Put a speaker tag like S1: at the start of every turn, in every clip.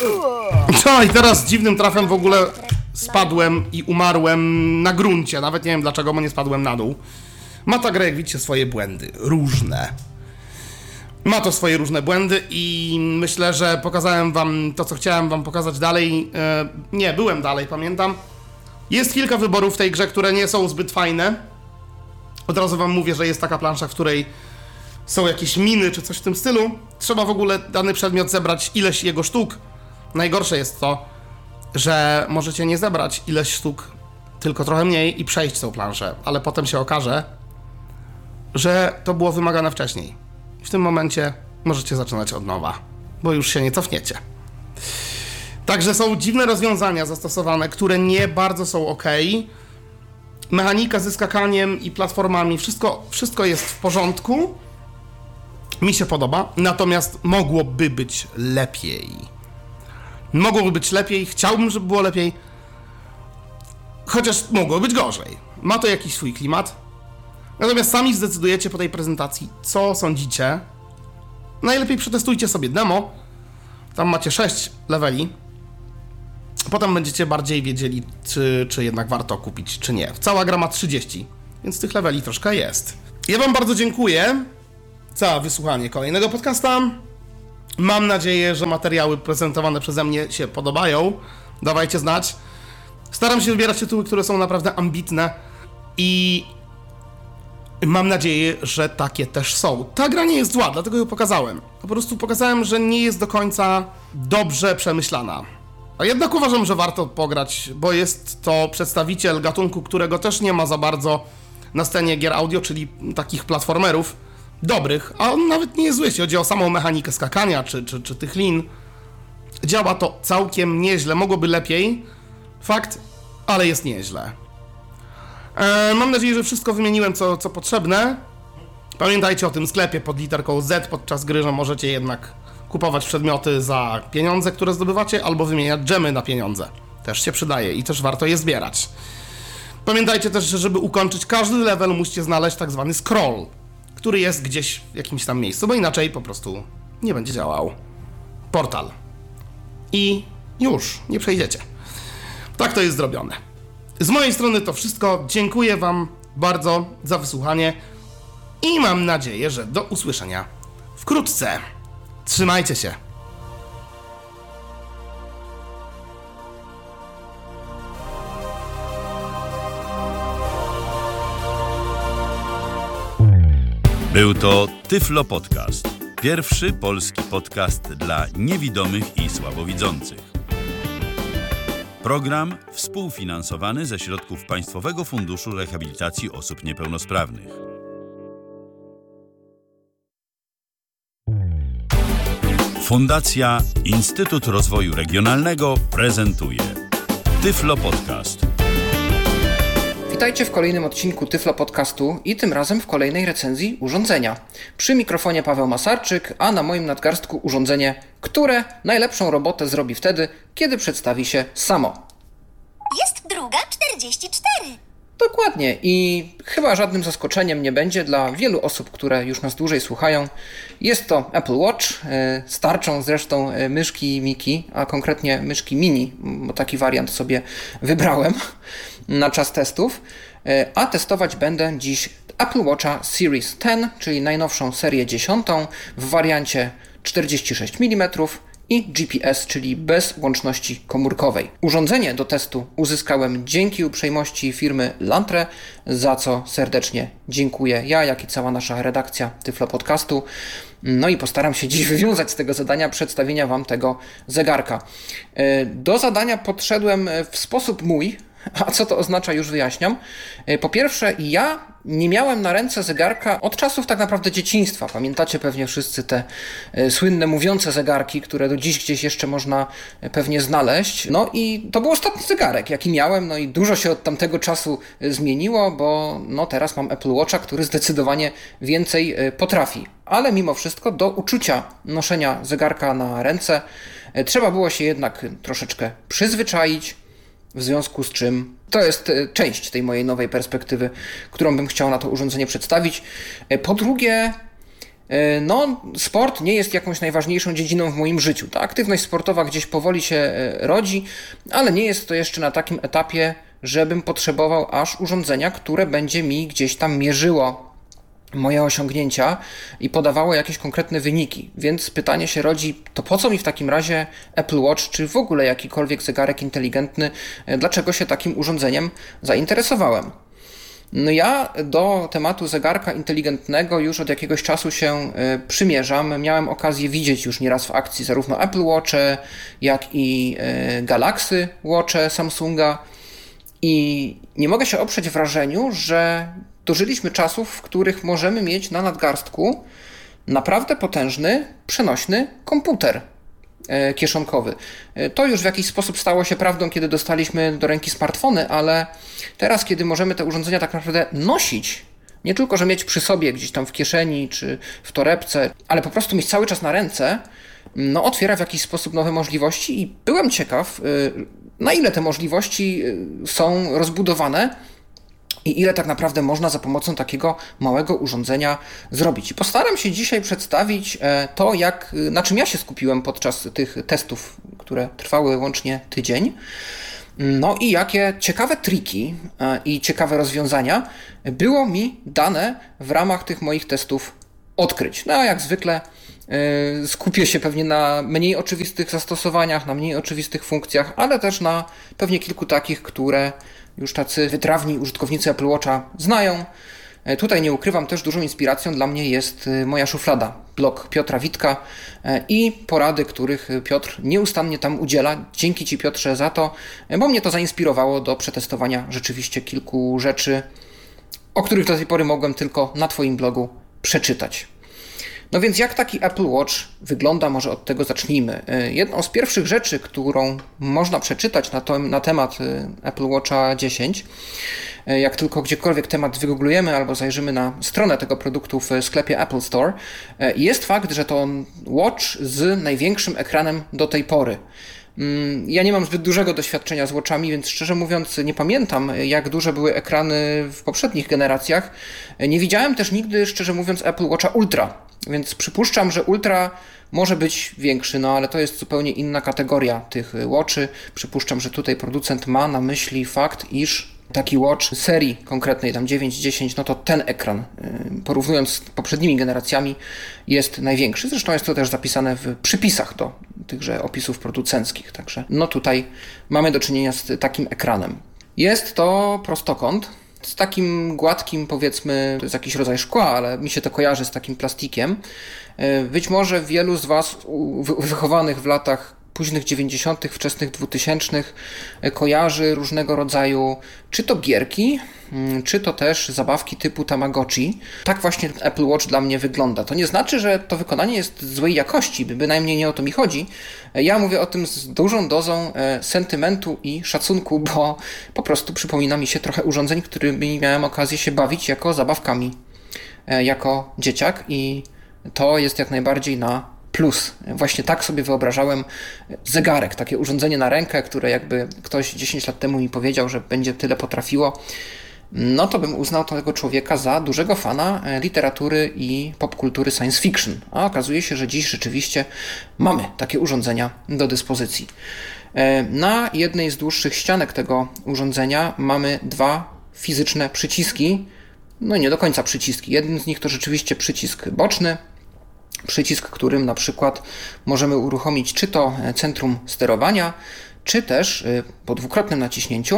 S1: No i teraz dziwnym trafem w ogóle spadłem i umarłem na gruncie. Nawet nie wiem dlaczego, bo nie spadłem na dół. Ma ta gra, jak widzicie, swoje błędy. Różne. Ma to swoje różne błędy i myślę, że pokazałem wam to, co chciałem wam pokazać dalej. Nie, byłem dalej, pamiętam. Jest kilka wyborów w tej grze, które nie są zbyt fajne. Od razu wam mówię, że jest taka plansza, w której są jakieś miny czy coś w tym stylu. Trzeba w ogóle dany przedmiot zebrać ileś jego sztuk. Najgorsze jest to, że możecie nie zebrać ileś sztuk, tylko trochę mniej i przejść tą planszę. Ale potem się okaże, że to było wymagane wcześniej. W tym momencie możecie zaczynać od nowa, bo już się nie cofniecie. Także są dziwne rozwiązania zastosowane, które nie bardzo są ok. Mechanika ze skakaniem i platformami, wszystko jest w porządku. Mi się podoba, natomiast mogłoby być lepiej. Mogłoby być lepiej, chciałbym, żeby było lepiej, chociaż mogło być gorzej. Ma to jakiś swój klimat. Natomiast sami zdecydujecie po tej prezentacji, co sądzicie. Najlepiej przetestujcie sobie demo. Tam macie 6 leveli. Potem będziecie bardziej wiedzieli, czy jednak warto kupić, czy nie. Cała gra ma 30, więc tych leveli troszkę jest. Ja wam bardzo dziękuję za wysłuchanie kolejnego podcasta. Mam nadzieję, że materiały prezentowane przeze mnie się podobają. Dawajcie znać. Staram się wybierać tytuły, które są naprawdę ambitne i mam nadzieję, że takie też są. Ta gra nie jest zła, dlatego ją pokazałem. Po prostu pokazałem, że nie jest do końca dobrze przemyślana. A jednak uważam, że warto pograć, bo jest to przedstawiciel gatunku, którego też nie ma za bardzo na scenie gier audio, czyli takich platformerów dobrych, a on nawet nie jest zły, jeśli chodzi o samą mechanikę skakania czy tych lin. Działa to całkiem nieźle, mogłoby lepiej, fakt, ale jest nieźle. Mam nadzieję, że wszystko wymieniłem, co potrzebne. Pamiętajcie o tym sklepie pod literką Z podczas gry, że możecie jednak kupować przedmioty za pieniądze, które zdobywacie, albo wymieniać dżemy na pieniądze. Też się przydaje i też warto je zbierać. Pamiętajcie też, że żeby ukończyć każdy level, musicie znaleźć tak zwany scroll, który jest gdzieś w jakimś tam miejscu, bo inaczej po prostu nie będzie działał portal. I już, nie przejdziecie. Tak to jest zrobione. Z mojej strony to wszystko. Dziękuję wam bardzo za wysłuchanie i mam nadzieję, że do usłyszenia wkrótce. Trzymajcie się.
S2: Był to Tyflo Podcast. Pierwszy polski podcast dla niewidomych i słabowidzących. Program współfinansowany ze środków Państwowego Funduszu Rehabilitacji Osób Niepełnosprawnych. Fundacja Instytut Rozwoju Regionalnego prezentuje Tyflo Podcast.
S3: Witajcie w kolejnym odcinku Tyflo Podcastu i tym razem w kolejnej recenzji urządzenia. Przy mikrofonie Paweł Masarczyk, a na moim nadgarstku urządzenie, które najlepszą robotę zrobi wtedy, kiedy przedstawi się samo.
S4: Jest druga 44.
S3: Dokładnie i chyba żadnym zaskoczeniem nie będzie dla wielu osób, które już nas dłużej słuchają. Jest to Apple Watch, starczą zresztą myszki Miki, a konkretnie myszki Mini, bo taki wariant sobie wybrałem na czas testów. A testować będę dziś Apple Watcha Series 10, czyli najnowszą serię 10 w wariancie 46 mm i GPS, czyli bez łączności komórkowej. Urządzenie do testu uzyskałem dzięki uprzejmości firmy Lantre, za co serdecznie dziękuję ja, jak i cała nasza redakcja Tyflo Podcastu. No i postaram się dziś wywiązać z tego zadania przedstawienia wam tego zegarka. Do zadania podszedłem w sposób mój, a co to oznacza, już wyjaśniam. Po pierwsze, ja nie miałem na ręce zegarka od czasów tak naprawdę dzieciństwa. Pamiętacie pewnie wszyscy te słynne mówiące zegarki, które do dziś gdzieś jeszcze można pewnie znaleźć. No i to był ostatni zegarek, jaki miałem, no i dużo się od tamtego czasu zmieniło, bo no teraz mam Apple Watcha, który zdecydowanie więcej potrafi. Ale mimo wszystko do uczucia noszenia zegarka na ręce trzeba było się jednak troszeczkę przyzwyczaić, w związku z czym to jest część tej mojej nowej perspektywy, którą bym chciał na to urządzenie przedstawić. Po drugie, No, sport nie jest jakąś najważniejszą dziedziną w moim życiu. Ta aktywność sportowa gdzieś powoli się rodzi, ale nie jest to jeszcze na takim etapie, żebym potrzebował aż urządzenia, które będzie mi gdzieś tam mierzyło moje osiągnięcia i podawało jakieś konkretne wyniki. Więc pytanie się rodzi, to po co mi w takim razie Apple Watch, czy w ogóle jakikolwiek zegarek inteligentny, dlaczego się takim urządzeniem zainteresowałem? No ja do tematu zegarka inteligentnego już od jakiegoś czasu się przymierzam. Miałem okazję widzieć już nieraz w akcji zarówno Apple Watche, jak i Galaxy Watche Samsunga i nie mogę się oprzeć wrażeniu, że dożyliśmy czasów, w których możemy mieć na nadgarstku naprawdę potężny, przenośny komputer kieszonkowy. To już w jakiś sposób stało się prawdą, kiedy dostaliśmy do ręki smartfony, ale teraz, kiedy możemy te urządzenia tak naprawdę nosić, nie tylko, że mieć przy sobie gdzieś tam w kieszeni czy w torebce, ale po prostu mieć cały czas na ręce, no otwiera w jakiś sposób nowe możliwości i byłem ciekaw, na ile te możliwości są rozbudowane i ile tak naprawdę można za pomocą takiego małego urządzenia zrobić. I postaram się dzisiaj przedstawić to, na czym ja się skupiłem podczas tych testów, które trwały łącznie tydzień. No i jakie ciekawe triki i ciekawe rozwiązania było mi dane w ramach tych moich testów odkryć. No a jak zwykle skupię się pewnie na mniej oczywistych zastosowaniach, na mniej oczywistych funkcjach, ale też na pewnie kilku takich, które już tacy wytrawni użytkownicy Apple Watcha znają. Tutaj nie ukrywam, też dużą inspiracją dla mnie jest moja szuflada, blog Piotra Witka i porady, których Piotr nieustannie tam udziela. Dzięki Ci, Piotrze, za to, bo mnie to zainspirowało do przetestowania rzeczywiście kilku rzeczy, o których do tej pory mogłem tylko na Twoim blogu przeczytać. No więc jak taki Apple Watch wygląda, może od tego zacznijmy. Jedną z pierwszych rzeczy, którą można przeczytać na temat Apple Watcha 10, jak tylko gdziekolwiek temat wygooglujemy albo zajrzymy na stronę tego produktu w sklepie Apple Store, jest fakt, że to Watch z największym ekranem do tej pory. Ja nie mam zbyt dużego doświadczenia z Watchami, więc szczerze mówiąc nie pamiętam, jak duże były ekrany w poprzednich generacjach. Nie widziałem też nigdy, szczerze mówiąc, Apple Watcha Ultra, więc przypuszczam, że Ultra może być większy, no ale to jest zupełnie inna kategoria tych Watchy. Przypuszczam, że tutaj producent ma na myśli fakt, iż taki Watch serii konkretnej, tam 9, 10, no to ten ekran, porównując z poprzednimi generacjami, jest największy. Zresztą jest to też zapisane w przypisach do tychże opisów producenckich. Także no tutaj mamy do czynienia z takim ekranem. Jest to prostokąt z takim gładkim, powiedzmy, to jest jakiś rodzaj szkła, ale mi się to kojarzy z takim plastikiem. Być może wielu z Was wychowanych w latach późnych 90., wczesnych 2000 kojarzy różnego rodzaju, czy to gierki, czy to też zabawki typu Tamagotchi. Tak właśnie Apple Watch dla mnie wygląda. To nie znaczy, że to wykonanie jest złej jakości, bynajmniej nie o to mi chodzi. Ja mówię o tym z dużą dozą sentymentu i szacunku, bo po prostu przypomina mi się trochę urządzeń, którymi miałem okazję się bawić jako zabawkami, jako dzieciak i to jest jak najbardziej na plus. Właśnie tak sobie wyobrażałem zegarek, takie urządzenie na rękę, które jakby ktoś 10 lat temu mi powiedział, że będzie tyle potrafiło, no to bym uznał tego człowieka za dużego fana literatury i popkultury science fiction. A okazuje się, że dziś rzeczywiście mamy takie urządzenia do dyspozycji. Na jednej z dłuższych ścianek tego urządzenia mamy dwa fizyczne przyciski, no nie do końca przyciski. Jeden z nich to rzeczywiście przycisk boczny, przycisk, którym na przykład możemy uruchomić czy to centrum sterowania, czy też po dwukrotnym naciśnięciu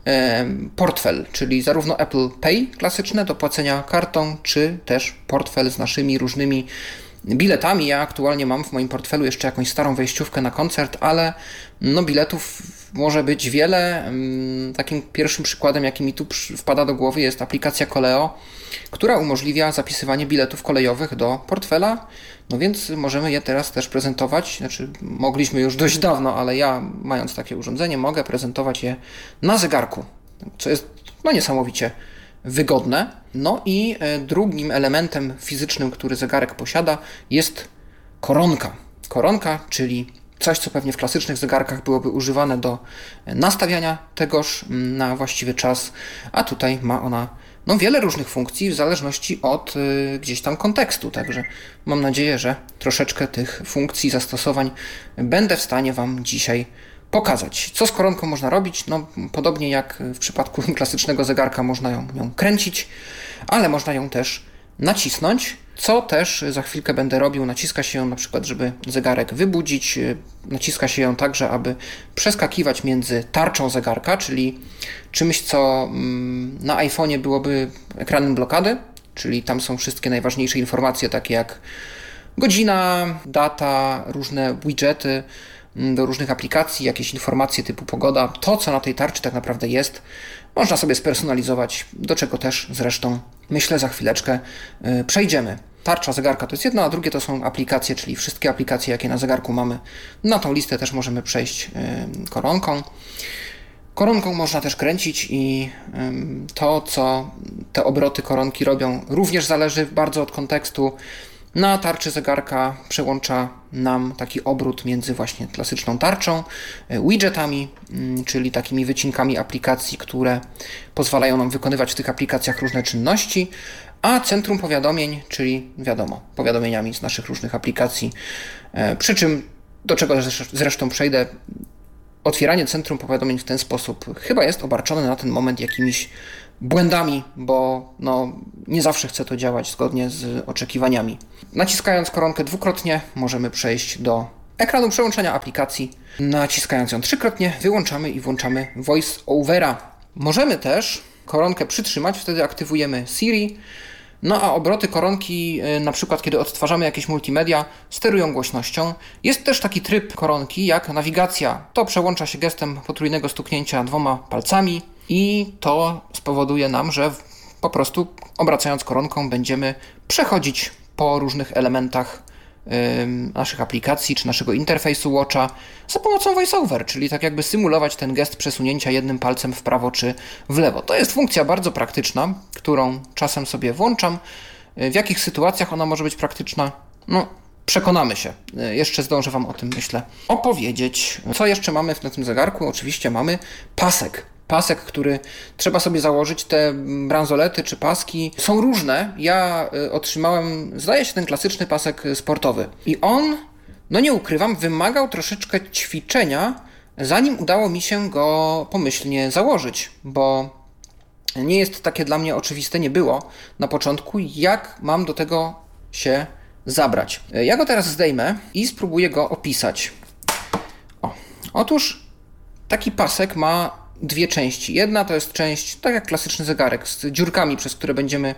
S3: portfel, czyli zarówno Apple Pay klasyczne do płacenia kartą, czy też portfel z naszymi różnymi biletami. Ja aktualnie mam w moim portfelu jeszcze jakąś starą wejściówkę na koncert, ale no biletów może być wiele. Takim pierwszym przykładem, jaki mi tu wpada do głowy, jest aplikacja Koleo, która umożliwia zapisywanie biletów kolejowych do portfela, no więc możemy je teraz też prezentować, znaczy mogliśmy już dość dawno, ale ja mając takie urządzenie mogę prezentować je na zegarku, co jest no niesamowicie wygodne. No i drugim elementem fizycznym, który zegarek posiada, jest koronka. Koronka, czyli coś, co pewnie w klasycznych zegarkach byłoby używane do nastawiania tegoż na właściwy czas, a tutaj ma ona no wiele różnych funkcji w zależności od gdzieś tam kontekstu, także mam nadzieję, że troszeczkę tych funkcji, zastosowań będę w stanie Wam dzisiaj pokazać. Co z koronką można robić? No podobnie jak w przypadku klasycznego zegarka można ją kręcić, ale można ją też nacisnąć, co też za chwilkę będę robił. Naciska się ją na przykład, żeby zegarek wybudzić, naciska się ją także, aby przeskakiwać między tarczą zegarka, czyli czymś, co na iPhone'ie byłoby ekranem blokady, czyli tam są wszystkie najważniejsze informacje, takie jak godzina, data, różne widgety do różnych aplikacji, jakieś informacje typu pogoda, to co na tej tarczy tak naprawdę jest, można sobie spersonalizować, do czego też zresztą myślę za chwileczkę przejdziemy. Tarcza zegarka to jest jedno, a drugie to są aplikacje, czyli wszystkie aplikacje, jakie na zegarku mamy. Na tą listę też możemy przejść koronką. Koronką można też kręcić i to, co te obroty koronki robią, również zależy bardzo od kontekstu. Na tarczy zegarka przełącza nam taki obrót między właśnie klasyczną tarczą, widgetami, czyli takimi wycinkami aplikacji, które pozwalają nam wykonywać w tych aplikacjach różne czynności, a centrum powiadomień, czyli wiadomo, powiadomieniami z naszych różnych aplikacji. Przy czym, do czego zresztą przejdę, otwieranie centrum powiadomień w ten sposób chyba jest obarczone na ten moment jakimiś błędami, bo nie zawsze chce to działać zgodnie z oczekiwaniami. Naciskając koronkę dwukrotnie możemy przejść do ekranu przełączania aplikacji. Naciskając ją trzykrotnie wyłączamy i włączamy Voice Overa. Możemy też koronkę przytrzymać, wtedy aktywujemy Siri. No a obroty koronki, na przykład kiedy odtwarzamy jakieś multimedia, sterują głośnością. Jest też taki tryb koronki jak nawigacja. To przełącza się gestem potrójnego stuknięcia 2 palcami i to spowoduje nam, że po prostu obracając koronką będziemy przechodzić po różnych elementach naszych aplikacji czy naszego interfejsu Watcha za pomocą VoiceOver, czyli tak jakby symulować ten gest przesunięcia jednym palcem w prawo czy w lewo. To jest funkcja bardzo praktyczna, którą czasem sobie włączam. W jakich sytuacjach ona może być praktyczna? Przekonamy się. Jeszcze zdążę Wam o tym, myślę, opowiedzieć. Co jeszcze mamy na tym zegarku? Oczywiście mamy pasek. Pasek, który trzeba sobie założyć. Te bransolety czy paski są różne. Ja otrzymałem, zdaje się, ten klasyczny pasek sportowy. I on, nie ukrywam, wymagał troszeczkę ćwiczenia, zanim udało mi się go pomyślnie założyć, bo nie jest takie dla mnie oczywiste, nie było na początku, jak mam do tego się zabrać. Ja go teraz zdejmę i spróbuję go opisać. Otóż taki pasek ma 2 części. Jedna to jest część, tak jak klasyczny zegarek, z dziurkami, przez które będziemy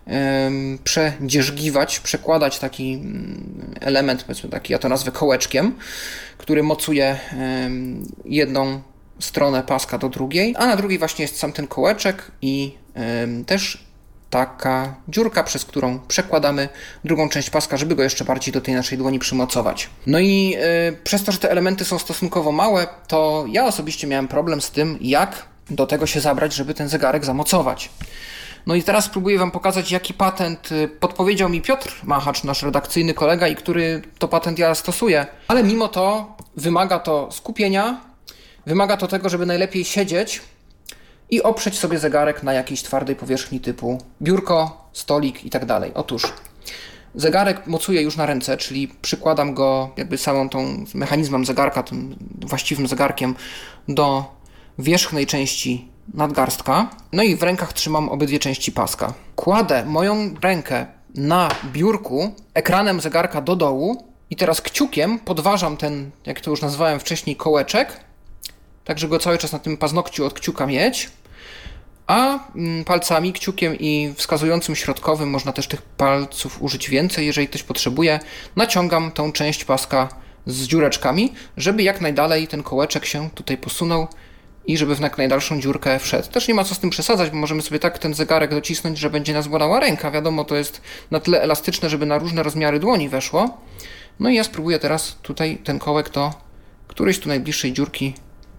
S3: przedzierzgiwać, przekładać taki element, powiedzmy taki, ja to nazwę kołeczkiem, który mocuje jedną stronę paska do drugiej, a na drugiej właśnie jest sam ten kołeczek i też taka dziurka, przez którą przekładamy drugą część paska, żeby go jeszcze bardziej do tej naszej dłoni przymocować. No i przez to, że te elementy są stosunkowo małe, to ja osobiście miałem problem z tym, jak do tego się zabrać, żeby ten zegarek zamocować. No i teraz spróbuję Wam pokazać, jaki patent podpowiedział mi Piotr Machacz, nasz redakcyjny kolega, i który to patent ja stosuję. Ale mimo to wymaga to skupienia, wymaga to tego, żeby najlepiej siedzieć i oprzeć sobie zegarek na jakiejś twardej powierzchni typu biurko, stolik i tak dalej. Otóż zegarek mocuję już na ręce, czyli przykładam go jakby samą tą mechanizmem zegarka, tym właściwym zegarkiem do wierzchnej części nadgarstka. No i w rękach trzymam obydwie części paska. Kładę moją rękę na biurku ekranem zegarka do dołu i teraz kciukiem podważam ten, jak to już nazwałem wcześniej, kołeczek, tak żeby go cały czas na tym paznokciu od kciuka mieć, a palcami, kciukiem i wskazującym środkowym, można też tych palców użyć więcej, jeżeli ktoś potrzebuje, naciągam tą część paska z dziureczkami, żeby jak najdalej ten kołeczek się tutaj posunął i żeby w jak najdalszą dziurkę wszedł. Też nie ma co z tym przesadzać, bo możemy sobie tak ten zegarek docisnąć, że będzie nas bolała ręka. Wiadomo, to jest na tyle elastyczne, żeby na różne rozmiary dłoni weszło. No i ja spróbuję teraz tutaj ten kołek do którejś tu najbliższej dziurki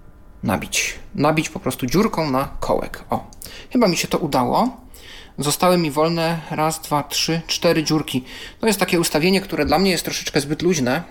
S3: nabić po prostu dziurką na kołek. Chyba mi się to udało. Zostały mi wolne 1, 2, 3, 4 dziurki. To jest takie ustawienie, które dla mnie jest troszeczkę zbyt luźne,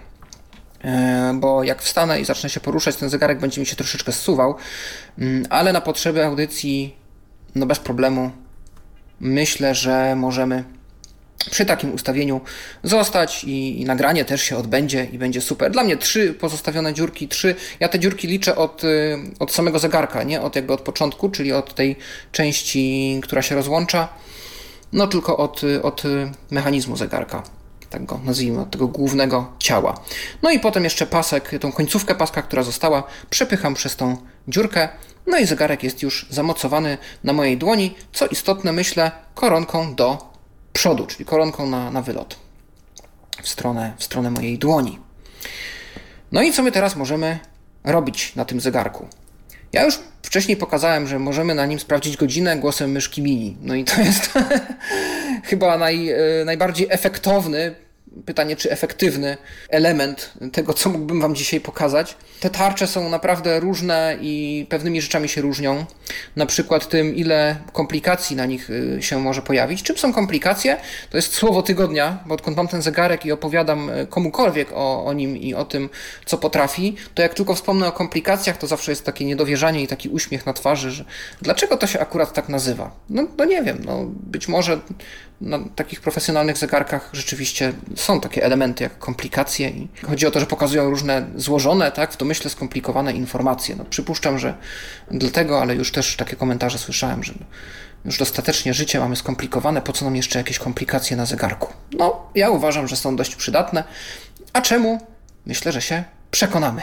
S3: bo jak wstanę i zacznę się poruszać, ten zegarek będzie mi się troszeczkę zsuwał, ale na potrzeby audycji bez problemu myślę, że możemy przy takim ustawieniu zostać i nagranie też się odbędzie i będzie super. Dla mnie 3 pozostawione dziurki, 3. Ja te dziurki liczę od samego zegarka, nie od początku, czyli od tej części, która się rozłącza, no tylko od mechanizmu zegarka. Tak go nazwijmy, od tego głównego ciała. No i potem jeszcze pasek, tą końcówkę paska, która została, przepycham przez tą dziurkę, no i zegarek jest już zamocowany na mojej dłoni, co istotne, myślę, koronką do przodu, czyli koronką na wylot w stronę mojej dłoni. No i co my teraz możemy robić na tym zegarku? Ja już wcześniej pokazałem, że możemy na nim sprawdzić godzinę głosem myszki mini. No i to jest chyba najbardziej efektowny, pytanie czy efektywny element tego, co mógłbym Wam dzisiaj pokazać. Te tarcze są naprawdę różne i pewnymi rzeczami się różnią. Na przykład tym, ile komplikacji na nich się może pojawić. Czym są komplikacje? To jest słowo tygodnia, bo odkąd mam ten zegarek i opowiadam komukolwiek o nim i o tym, co potrafi, to jak tylko wspomnę o komplikacjach, to zawsze jest takie niedowierzanie i taki uśmiech na twarzy, że dlaczego to się akurat tak nazywa? No nie wiem, być może na takich profesjonalnych zegarkach rzeczywiście są takie elementy jak komplikacje i chodzi o to, że pokazują różne złożone, tak, w domyśle skomplikowane informacje. Przypuszczam, że dlatego, ale już też takie komentarze słyszałem, że już dostatecznie życie mamy skomplikowane, po co nam jeszcze jakieś komplikacje na zegarku? Ja uważam, że są dość przydatne. A czemu? Myślę, że się przekonamy.